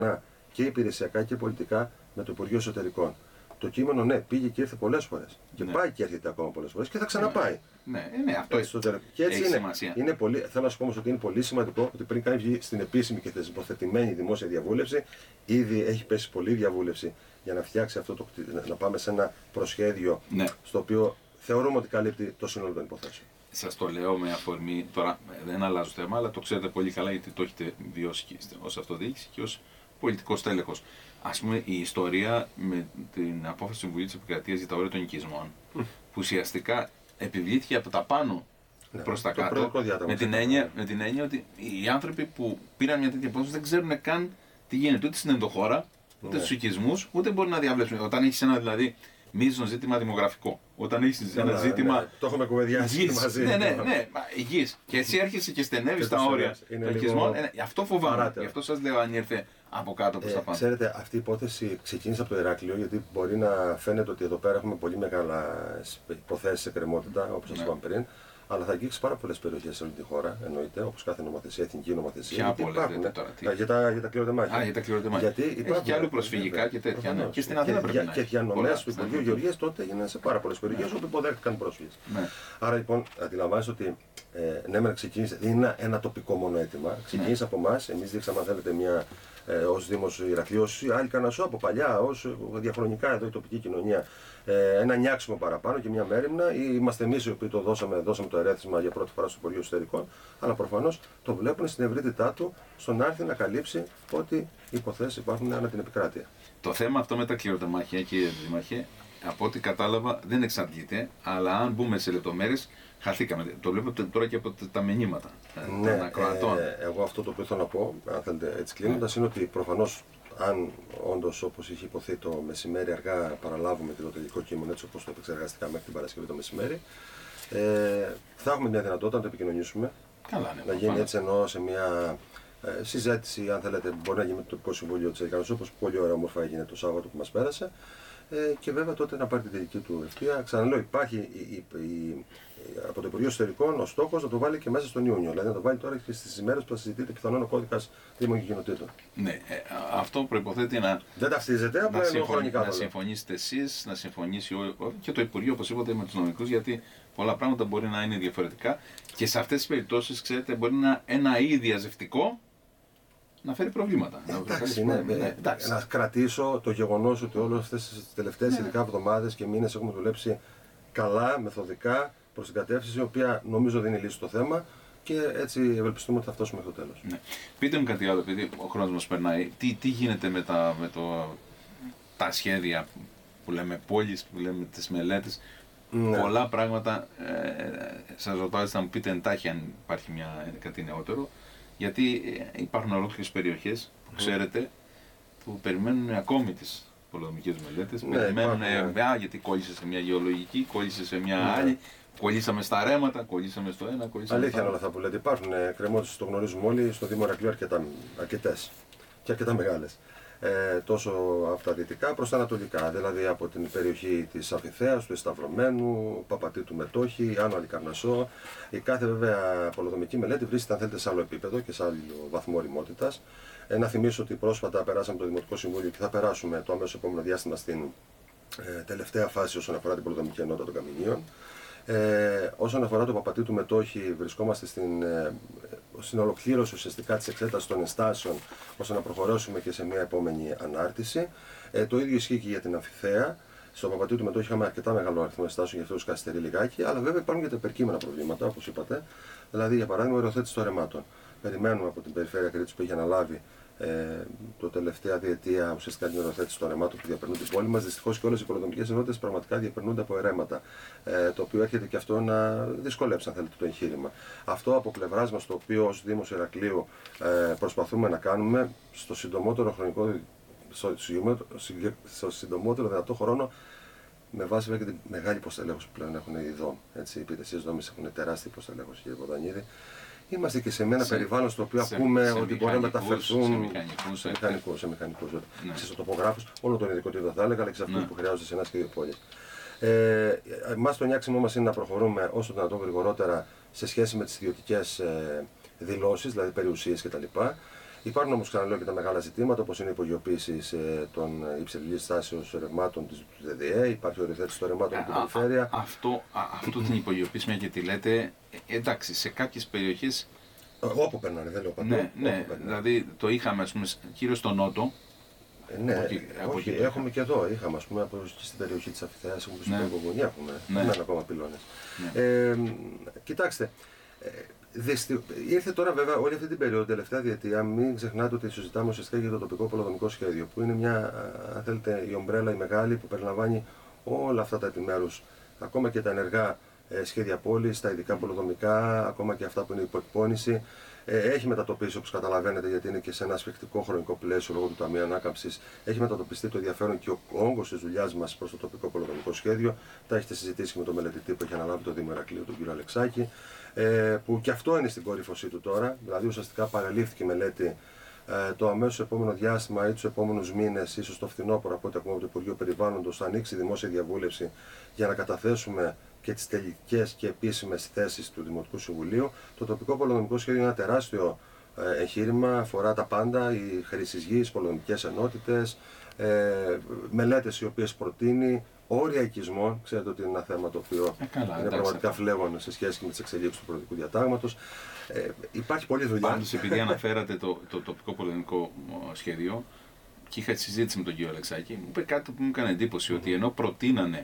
και υπηρεσιακά και πολιτικά με το Υπουργείο Εσωτερικών. Το κείμενο, ναι, πήγε και ήρθε πολλές φορές. Και πάει και έρχεται ακόμα πολλές φορές και θα ξαναπάει. Ναι, αυτό και έτσι έχει είναι. σημασία. Είναι πολύ, θέλω να σου πω όμως ότι είναι πολύ σημαντικό ότι πριν κάνει βγει στην επίσημη και θεσμοθετημένη δημόσια διαβούλευση, ήδη έχει πέσει πολλή διαβούλευση για να φτιάξει αυτό να πάμε σε ένα προσχέδιο στο οποίο θεωρούμε ότι καλύπτει το σύνολο των υποθέσεων. Σας το λέω με αφορμή, τώρα δεν αλλάζω θέμα, αλλά το ξέρετε πολύ καλά γιατί το έχετε βιώσει ως αυτοδιοίκηση και ως πολιτικός τέλεχος. Ας πούμε, η ιστορία με την απόφαση του Συμβουλίου της Επικρατείας για τα όρια των οικισμών, που ουσιαστικά επιβλήθηκε από τα πάνω προς τα κάτω, με την έννοια ότι οι άνθρωποι που πήραν μια τέτοια απόφαση δεν ξέρουν καν τι γίνεται ούτε στην ενδοχώρα, ούτε στους οικισμούς, ούτε μπορεί να διαβλέψουν. Όταν έχεις ένα δηλαδή μείζον ζήτημα δημογραφικό, όταν έχεις ένα ζήτημα. Το έχουμε κουβεντιάσει μαζί. Ναι, υγιής. Και εσύ έρχεσαι και στενεύεις τα όρια των οικισμών. Αυτό φοβάμαι. Γι' αυτό σας λέω αν ήρθε από κάτω προς τα πάνω. Ξέρετε, αυτή η υπόθεση ξεκίνησε από το Ηράκλειο, γιατί μπορεί να φαίνεται ότι εδώ πέρα έχουμε πολύ μεγάλα υποθέσεις εκκρεμότητα, όπως σας είπαμε πριν. Αλλά θα αγγίξει πάρα πολλές περιοχές σε όλη τη χώρα, εννοείται, όπως κάθε νομοθεσία, εθνική νομοθεσία. Ποια πολλά τώρα. Για τα κληροτεμάχια. Για τα κληροτεμάχια. Έχει και άλλου προσφυγικά και τέτοια. Και στην Αθήνα πρέπει να είναι. Και διανομές του Υπουργείου Γεωργίας τότε έγιναν σε πάρα πολλές περιοχές όπου υποδέχτηκαν πρόσφυγες. Άρα λοιπόν αντιλαμβάνεστε ότι ναι, ξεκίνησε, είναι ένα τοπικό μόνο αίτημα. Ξεκίνησε από εμάς, εμείς δείξαμε αν θέλετε μια. Ως Δήμος Ηρακλείου, ως άλλη Κανασό από παλιά, ως διαχρονικά εδώ η τοπική κοινωνία, ένα νιάξιμο παραπάνω και μια μέριμνα. Είμαστε εμείς οι οποίοι το δώσαμε το ερέθισμα για πρώτη φορά στο Υπουργείο Εσωτερικών, αλλά προφανώς το βλέπουν στην ευρύτητά του στο να έρθει να καλύψει ότι οι υποθέσεις υπάρχουν ανά την επικράτεια. Το θέμα αυτό με τα κληροτεμάχια, κύριε Δήμαρχε, από ό,τι κατάλαβα δεν εξαντλείται, αλλά αν μπούμε σε λεπτομέρειες, χαθήκαμε. Το βλέπετε τώρα και από τα μηνύματα των ακροατών. Εγώ αυτό το οποίο θέλω να πω, αν θέλετε έτσι κλείνοντας, είναι ότι προφανώς αν όντως όπως είχε υποθεί το μεσημέρι αργά παραλάβουμε το τελικό κείμενο έτσι όπως το επεξεργαστικά μέχρι την Παρασκευή το μεσημέρι, θα έχουμε μια δυνατότητα να το επικοινωνήσουμε. Καλά, ναι, να γίνει έτσι εννοώ σε μια συζήτηση, αν θέλετε, μπορεί να γίνει με το τοπικό συμβούλιο της Ερικανός, όπως πολύ ωραία όμορφα έγινε το Σάββατο που μας πέρασε. Και βέβαια τότε να πάρει την τελική του ευθεία. Ξαναλέω, υπάρχει από το Υπουργείο Εσωτερικών ο στόχος να το βάλει και μέσα στον Ιούνιο. Δηλαδή να το βάλει τώρα και στις ημέρες που θα συζητείται πιθανόν ο κώδικας Δήμων και Κοινοτήτων. Ναι, αυτό προϋποθέτει δεν ταυτίζεται, απλά να συμφωνήσετε εσείς, να συμφωνήσει και το Υπουργείο, όπως είπατε, με τους νομικούς, γιατί πολλά πράγματα μπορεί να είναι διαφορετικά και σε αυτές τις περιπτώσεις, ξέρετε, μπορεί ένα ή διαζευτικό να φέρει προβλήματα. Να κρατήσω το γεγονός ότι όλες αυτές τις τελευταίες ειδικά εβδομάδες και μήνες έχουμε δουλέψει καλά, μεθοδικά, προς την κατεύθυνση η οποία νομίζω δίνει λύση στο θέμα και έτσι ευελπιστούμε ότι θα φτάσουμε μέχρι το τέλος. Ναι. Πείτε μου κάτι άλλο, επειδή ο χρόνος μας περνάει. Τι γίνεται με τα σχέδια που λέμε πόλεις, που λέμε τις μελέτες. Πολλά πράγματα. Σας ρωτάω να μου πείτε εντάχει αν υπάρχει κάτι νεότερο. Γιατί υπάρχουν ολόκληρες περιοχές που ξέρετε που περιμένουν ακόμη τις πολεοδομικές μελέτες. Περιμένουν, γιατί κόλλησε σε μια γεωλογική, κόλλησε σε μια άλλη, κολλήσαμε στα ρέματα, κολλήσαμε στο ένα, κολλήσαμε. Αλήθεια είναι όλα αυτά που λέτε. Υπάρχουν κρεμότητες, το γνωρίζουμε όλοι, στο Δήμο Ηρακλείου αρκετές και αρκετά μεγάλες. Τόσο από τα δυτικά προς τα ανατολικά, δηλαδή από την περιοχή της Αμφιθέας, του Εσταυρωμένου, Παπατήτου Μετόχη, Άνω Αλικαρνασσό. Η κάθε βέβαια πολεοδομική μελέτη βρίσκεται αν θέλετε σε άλλο επίπεδο και σε άλλο βαθμό ωριμότητας. Να θυμίσω ότι πρόσφατα περάσαμε το Δημοτικό Συμβούλιο και θα περάσουμε το αμέσως επόμενο διάστημα στην τελευταία φάση όσον αφορά την πολεοδομική ενότητα των Καμινίων. Όσον αφορά το Παπατήτου Μετόχη, βρισκόμαστε στην ολοκλήρωση ουσιαστικά της εξέτασης των ενστάσεων ώστε να προχωρήσουμε και σε μια επόμενη ανάρτηση. Το ίδιο ισχύει και για την Αμφιθέα. Στο Παπατήτου Μετόχη είχαμε αρκετά μεγάλο αριθμό ενστάσεων, γι' αυτό καθυστερεί λιγάκι, αλλά βέβαια υπάρχουν και τα υπερκείμενα προβλήματα, όπως είπατε. Δηλαδή, για παράδειγμα, η οριοθέτηση των ρεμάτων. Περιμένουμε από την Περιφέρεια Κρήτης που έχει αναλάβει το τελευταία διετία ουσιαστικά την οριοθέτηση των ρεμάτων που διαπερνούν την πόλη μας. Δυστυχώς και όλες οι πολεοδομικές ενότητες πραγματικά διαπερνούνται από ερέματα. Το οποίο έρχεται και αυτό να δυσκολέψει, αν θέλετε, το εγχείρημα. Αυτό από πλευράς μας, το οποίο ως Δήμος Ηρακλείου προσπαθούμε να κάνουμε στο συντομότερο χρονικό, στο συντομότερο δυνατό χρόνο, με βάση βέβαια και τη μεγάλη υποστελέχωση που πλέον έχουν οι ΔΟΜ. Οι υπηρεσίες δόμης έχουν τεράστια υποστελέχωση, κύριε Βοδανίδη. Είμαστε και σε ένα περιβάλλον στο οποίο ακούμε ότι μπορεί να μεταφερθούν σε μηχανικούς, σε τοπογράφους, όλο τον ειδικοτήτων θα έλεγα, αλλά και σε αυτούς που χρειάζονται σε ένα σχέδιο πόλης. Εμάς το νιάξιμό μας είναι να προχωρούμε όσο το δυνατόν γρηγορότερα σε σχέση με τις ιδιωτικές δηλώσεις, δηλαδή περιουσίες κτλ. Υπάρχουν όμως, ξαναλέω, και τα μεγάλα ζητήματα, όπως είναι η υπογειοποίηση των υψηλής τάσεως ρευμάτων του ΔΔΕ, υπάρχει οριοθέτηση των ρευμάτων από την περιφέρεια. Αυτό την υπογειοποίηση, μια και τη λέτε, εντάξει, σε κάποιες περιοχές. Όπου περνάνε, δεν λέω παντού. Ναι, δηλαδή το είχαμε, ας πούμε, κυρίως στο Νότο. Ναι, όχι, έχουμε και εδώ. Είχαμε, ας πούμε, και στην περιοχή της Αφιθέας, έχουμε στην Κοκκογονία, έχουμε ακόμα πυλώνες. Κοιτάξτε, ήρθε τώρα βέβαια όλη αυτή την περίοδο, τελευταία διετία, μην ξεχνάτε ότι συζητάμε ουσιαστικά για το τοπικό πολεοδομικό σχέδιο, που είναι μια, αν θέλετε, η ομπρέλα η μεγάλη που περιλαμβάνει όλα αυτά τα επιμέρους, ακόμα και τα ενεργά σχέδια πόλης, τα ειδικά πολεοδομικά, ακόμα και αυτά που είναι υποεκπώνηση. Έχει μετατοπίσει, όπως καταλαβαίνετε, γιατί είναι και σε ένα σφιχτικό χρονικό πλαίσιο λόγω του Ταμείου Ανάκαμψης. Έχει μετατοπιστεί το ενδιαφέρον και ο όγκος της δουλειάς μας προς το τοπικό πολεοδομικό σχέδιο. Τα έχετε συζητήσει με τον μελετητή που έχει αναλάβει το Δήμο Ηρακλείου, τον κύριο Αλεξάκη, που και αυτό είναι στην κορύφωσή του τώρα. Δηλαδή, ουσιαστικά παραλήφθηκε η μελέτη το αμέσως επόμενο διάστημα ή τους επόμενους μήνες, ίσως το φθινόπωρο, από ό,τι ακούμε από το Υπουργείο Περιβάλλοντος, θα ανοίξει δημόσια διαβούλευση για να καταθέσουμε και τις τελικές και επίσημες θέσεις του Δημοτικού Συμβουλίου. Το τοπικό πολεοδομικό σχέδιο είναι ένα τεράστιο εγχείρημα, αφορά τα πάντα, η χρήση γης, πολεοδομικές ενότητες, μελέτες οι οποίες προτείνει, όρια οικισμών. Ξέρετε ότι είναι ένα θέμα το οποίο είναι πραγματικά φλέγον σε σχέση και με τις εξελίξεις του Προεδρικού Διατάγματος. Υπάρχει πολλή δουλειά. Πάντως, επειδή αναφέρατε το τοπικό πολεοδομικό σχέδιο και είχα τη συζήτηση με τον κύριο Αλεξάκη, μου είπε κάτι που μου έκανε εντύπωση, ότι ενώ προτείνανε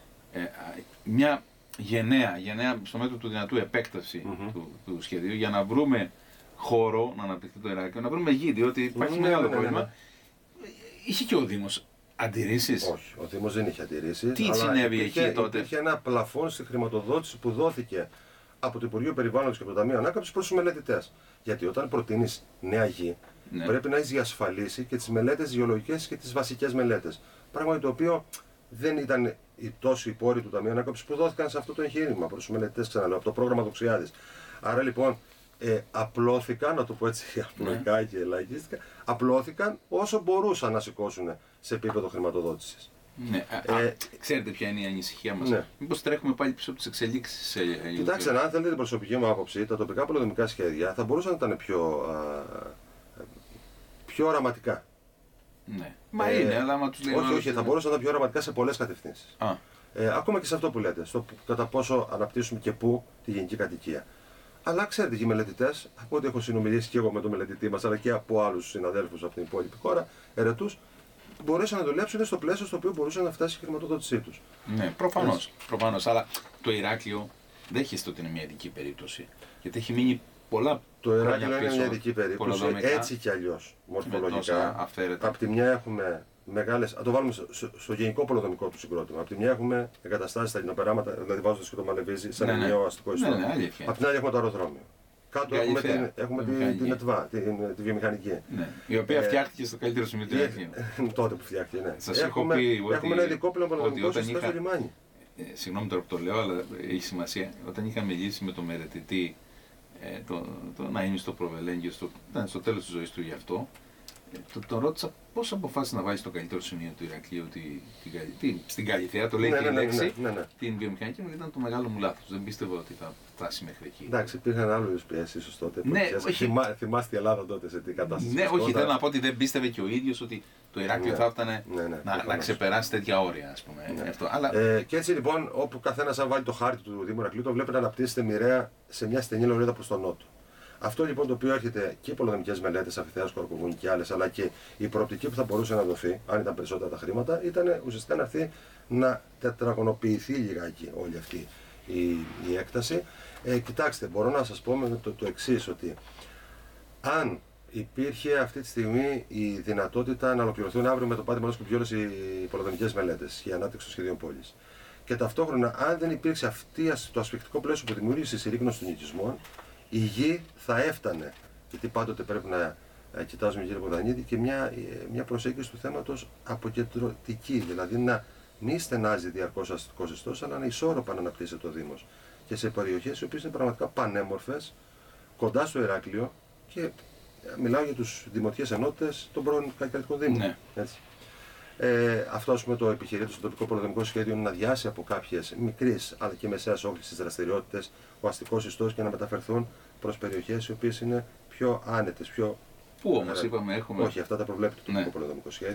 μια γενναία στο μέτρο του δυνατού επέκταση του σχεδίου για να βρούμε χώρο να αναπτυχθεί το Ηράκλειο, να βρούμε γη, διότι υπάρχει μεγάλο πρόβλημα. Είχε και ο Δήμος αντιρρήσεις? Όχι, ο Δήμος δεν είχε αντιρρήσεις. Τι συνέβη εκεί τότε? Υπήρχε ένα πλαφόν στη χρηματοδότηση που δόθηκε από το Υπουργείο Περιβάλλοντος και από το Ταμείο Ανάκαμψης προς τους μελετητές. Γιατί όταν προτείνεις νέα γη, πρέπει να έχεις διασφαλίσει και τις μελέτες γεωλογικές και τις βασικές μελέτες. Πράγμα το οποίο δεν ήταν τόσοι οι πόροι του Ταμείου Ανάκαμψης που δόθηκαν σε αυτό το εγχείρημα προς τους μελετητές, ξαναλέω, από το πρόγραμμα Δοξιάδης. Άρα λοιπόν απλώθηκαν, να το πω έτσι απλοϊκά και λαϊκίστικα, απλώθηκαν όσο μπορούσαν να σηκώσουν σε επίπεδο χρηματοδότησης. Ναι. Ξέρετε ποια είναι η ανησυχία μας? Ναι. Μήπως τρέχουμε πάλι πίσω από τις εξελίξεις? Κοιτάξτε, αν θέλετε την προσωπική μου άποψη, τα τοπικά πολεοδομικά σχέδια θα μπορούσαν να ήταν πιο οραματικά. Ναι. Μα είναι, αλλά άμα τους λέει. Όχι, θα μπορούσαν να ήταν πιο οραματικά σε πολλές κατευθύνσεις. Ακόμα και σε αυτό που λέτε, στο κατά πόσο αναπτύσσουμε και πού τη γενική κατοικία. Αλλά ξέρετε, οι μελετητές, από ό,τι έχω συνομιλήσει και εγώ με τον μελετητή μας, αλλά και από άλλους συναδέλφους από την υπόλοιπη χώρα, ερετούς, μπορέσαν να δουλέψουν στο πλαίσιο στο οποίο μπορούσαν να φτάσει η χρηματοδότησή τους. Ναι, προφανώς. Αλλά το Ηράκλειο δέχεστε ότι είναι μια ειδική περίπτωση. Γιατί έχει μείνει πολλά. Το Ηράκλειο είναι μια ειδική περίπτωση, έτσι κι αλλιώς μορφολογικά. Απ' τη μια έχουμε μεγάλες, το βάλουμε στο γενικό πολεοδομικό του συγκρότημα. Απ' τη μια έχουμε εγκαταστάσεις στα λινοπεράματα, δηλαδή βάζοντας και το Μαλεβίζι σαν ενιαίο αστικό ιστό. Απ' την άλλη έχουμε το αεροδρόμιο. Κάτω έχουμε την ΕΤΒΑ, τη βιομηχανική. Ναι, η οποία φτιάχτηκε στο καλύτερο σημείο του Ηρακλείου. Τότε που φτιάχτηκε, ναι. Σας έχω πει ότι έχουμε ένα ειδικό πολεοδομικό σύστημα στο λιμάνι. Συγγνώμη τώρα που το λέω, αλλά έχει σημασία. Όταν είχα μιλήσει με τον μελετητή, να είναι στο Προβελέγγιο, ήταν στο τέλος της ζωής του γι' αυτό, τον ρώτησα πώς αποφάσισε να βάλει στο καλύτερο σημείο του Ηρακλείου στην Καλυθέα, το λέει και η λέξη, την βιομηχανική, μου ήταν το μεγάλο μου λάθος. Δεν πίστευα ότι θα φτάσει μέχρι εκεί. Εντάξει, υπήρχαν άλλες πιέσεις ίσως τότε. Θυμάστε η Ελλάδα τότε σε τι κατάσταση. Ναι, όχι, θέλω να πω ότι δεν πίστευε και ο ίδιος ότι το Ηράκλειο θα έφτανε να ξεπεράσει τέτοια όρια, ας πούμε. Και έτσι λοιπόν, όπου καθένας αν βάλει το χάρτη του Δήμου Ηρακλείου, το βλέπει να αναπτύσσεται μοιραία σε μια στενή λωρίδα προς τον νότο. Αυτό λοιπόν το οποίο έρχεται και οι πολεοδομικές μελέτες, Αφιθέας, Κορκογούνη και άλλες, αλλά και η προοπτική που θα μπορούσε να δοθεί, αν ήταν περισσότερα τα χρήματα, ήταν ουσιαστικά να έρθει να τετραγωνοποιηθεί λιγάκι όλη αυτή η έκταση. Κοιτάξτε, μπορώ να σας πω με το εξής, ότι αν υπήρχε αυτή τη στιγμή η δυνατότητα να ολοκληρωθούν αύριο με το πάτημα ενός κουμπιού όλες οι πολεοδομικές μελέτες για ανάπτυξη των σχεδίων πόλης. Και ταυτόχρονα, αν δεν υπήρξε το ασφικτικό πλαίσιο που δημιούργησε η συρρίκνωση των οικισμών, η γη θα έφτανε, γιατί πάντοτε πρέπει να κοιτάζουμε, κύριε Ποδανίδη, και μια προσέγγιση του θέματος αποκεντρωτική, δηλαδή να μην στενάζει διαρκώς αστικός ιστός, αλλά να ισόρροπα να αναπτύσσεται το Δήμος. Και σε περιοχές οι οποίες είναι πραγματικά πανέμορφες, κοντά στο Ηράκλειο, και μιλάω για τους δημοτικές ενότητες των πρώην καλλιτεχνικών δήμων. Ναι. Αυτό ας πούμε, το επιχειρείται στο τοπικό πολεοδομικό σχέδιο είναι να διάσει από κάποιες μικρής αλλά και μεσαίας όχθης δραστηριότητες ο αστικός ιστός και να μεταφερθούν προς περιοχές οι οποίες είναι πιο άνετες, πιο Πού όμως είπαμε έχουμε. Όχι, αυτά τα προβλέπει το τοπικό Ναι. πολεοδομικό σχέδιο.